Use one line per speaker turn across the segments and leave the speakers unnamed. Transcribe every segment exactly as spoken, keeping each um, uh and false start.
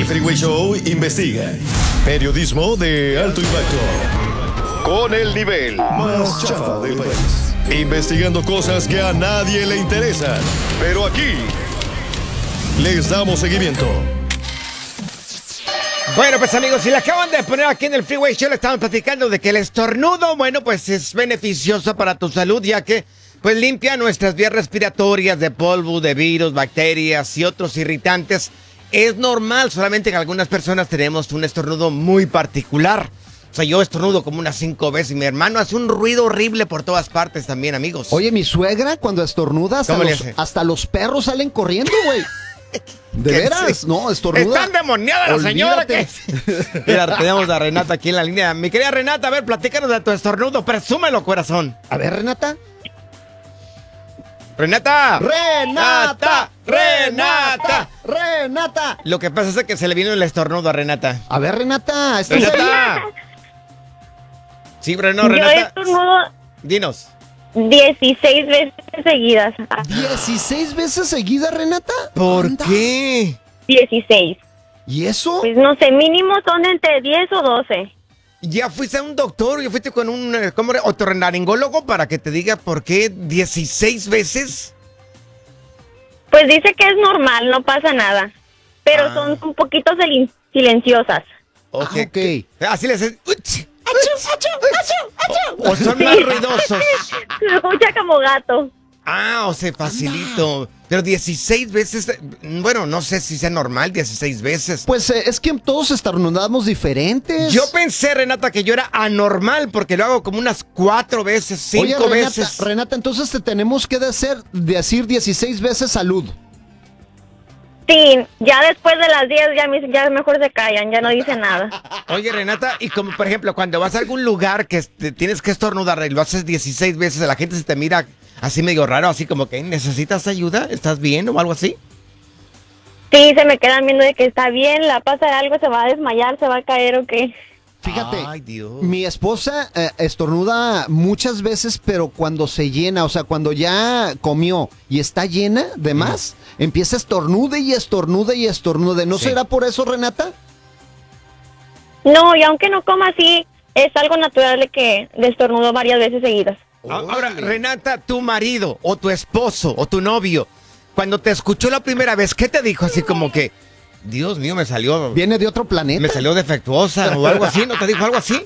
El Freeway Show investiga. Periodismo de alto impacto. Con el nivel más chafa del país. Investigando cosas que a nadie le interesan. Pero aquí les damos seguimiento.
Bueno, pues amigos, si le acaban de poner aquí en el Freeway Show, le estamos platicando de que el estornudo, bueno, pues es beneficioso para tu salud, ya que pues limpia nuestras vías respiratorias de polvo, de virus, bacterias y otros irritantes. Es normal, solamente que algunas personas tenemos un estornudo muy particular. O sea, yo estornudo como unas cinco veces y mi hermano hace un ruido horrible por todas partes también, amigos.
Oye, mi suegra cuando estornuda hasta, los, hasta los perros salen corriendo, güey. ¿De veras?
Sí.
No, estornuda.
Está endemoniada la señora que... Mira, tenemos a Renata aquí en la línea. Mi querida Renata, a ver, platícanos de tu estornudo. Presúmelo, corazón.
A ver, Renata.
Renata.
Renata. Renata. Renata.
Lo que pasa es que se le vino el estornudo a Renata.
A ver, Renata. ¿Estás
Renata.
ahí?
Sí, pero no,
Yo
Renata.
estornudo
Dinos.
dieciséis veces seguidas.
¿dieciséis veces seguidas, Renata?
¿Por
Anda.
qué?
dieciséis.
¿Y eso?
Pues no sé, mínimo son entre diez o doce.
¿Ya fuiste a un doctor? ¿Ya fuiste con un eh, ¿cómo era? Otorrinolaringólogo para que te diga por qué dieciséis veces?
Pues dice que es normal, no pasa nada. Pero
Ah.
son un poquito silen- silenciosas.
O,
Ah,
que-
ok.
que- así le haces... O son más ruidosos.
Se escucha como gato.
Ah, o sea, facilito. Pero dieciséis veces, eh, bueno, no sé si sea normal, dieciséis veces.
Pues eh, es que todos estornudamos diferentes.
Yo pensé, Renata, que yo era anormal porque lo hago como unas cuatro veces, cinco
Oye, Renata,
veces.
Renata, entonces te tenemos que decir, decir dieciséis veces salud.
Sí, ya después de las diez ya, me- ya mejor se callan, ya no dicen nada.
Oye, Renata, y como por ejemplo, cuando vas a algún lugar que este, tienes que estornudar y lo haces dieciséis veces, la gente se te mira así medio raro, así como que ¿necesitas ayuda? ¿Estás bien o algo así?
Sí, se me quedan viendo de que está bien, la pasa algo, se va a desmayar, se va a caer o qué.
Fíjate,
Ay, Dios.
mi esposa eh, estornuda muchas veces, pero cuando se llena, o sea, cuando ya comió y está llena de más, empieza a estornude y estornude y estornude. ¿No
Sí.
será por eso, Renata?
No, y aunque no coma así, es algo natural de que le estornudo varias veces seguidas.
Ahora, Renata, tu marido o tu esposo o tu novio, cuando te escuchó la primera vez, ¿qué te dijo? Así como que, Dios mío, me salió,
¿Viene de otro planeta?
me salió defectuosa o algo así, ¿no te dijo algo así?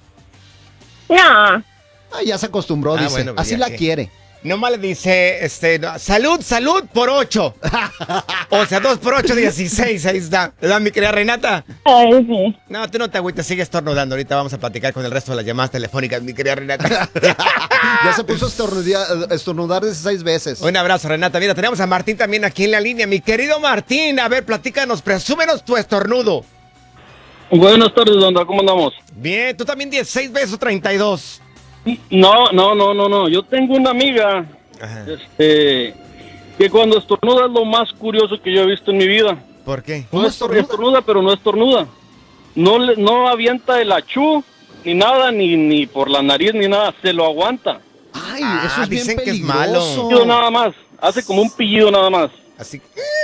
No,
Ah, ya se acostumbró,
Ah,
dice.
bueno, pues
Así
ya
la
que-
quiere.
Nomás le dice, este, no, salud, salud por ocho. O sea, dos por ocho, dieciséis, ahí está. ¿Verdad, mi querida Renata?
ay, sí.
No, tú no te agüites, sigue estornudando. Ahorita vamos a platicar con el resto de las llamadas telefónicas, mi querida Renata.
Ya se puso a estornudar, a estornudar dieciséis veces.
Un abrazo, Renata. Mira, tenemos a Martín también aquí en la línea. Mi querido Martín, a ver, platícanos, presúmenos tu estornudo.
Buenas tardes, Donda, ¿cómo andamos?
Bien, tú también dieciséis veces o treinta y dos.
No, no, no, no, no. Yo tengo una amiga
Ajá.
este, que cuando estornuda es lo más curioso que yo he visto en mi vida.
¿Por qué?
¿Cómo
No
estornuda?
estornuda, pero no estornuda. No, le, no avienta el achú, ni nada, ni, ni por la nariz, ni nada. Se lo aguanta.
Ay,
Ah,
eso es bien
dicen que es
peligroso.
malo.
Pillido nada más. Hace como un pillido nada más.
Así.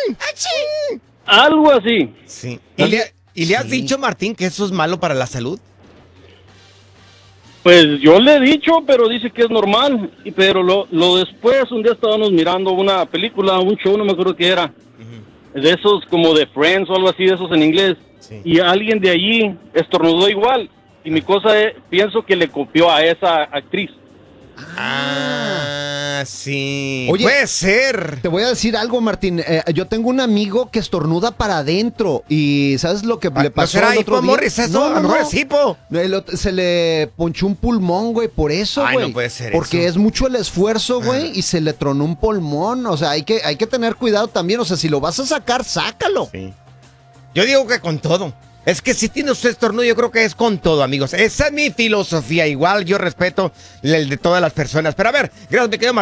Algo así.
Sí. ¿Y le, y le has
Sí.
dicho, Martín, que eso es malo para la salud?
Pues yo le he dicho, pero dice que es normal. Y pero lo, lo después, un día estábamos mirando una película, un show, no me acuerdo qué era. De esos como de Friends o algo así, de esos en inglés.
Sí.
Y alguien de allí estornudó igual. Y mi cosa es, pienso que le copió a esa actriz.
Ah, sí.
Oye,
puede ser.
Te voy a decir algo, Martín. Eh, yo tengo un amigo que estornuda para adentro. ¿Y sabes lo que le
¿No
pasó
será
el otro
hipo,
día?
Morris, eso?
No,
A
no,
lo mejor
no.
es hipo.
El ot- se le ponchó un pulmón, güey, por eso,
Ay,
güey.
no puede ser
Porque
eso.
es mucho el esfuerzo, güey, y se le tronó un pulmón. O sea, hay que, hay que tener cuidado también. O sea, si lo vas a sacar, sácalo.
Sí. Yo digo que con todo. Es que si tiene usted estornudo, yo creo que es con todo, amigos. Esa es mi filosofía. Igual yo respeto el de todas las personas. Pero a ver, gracias, me quedo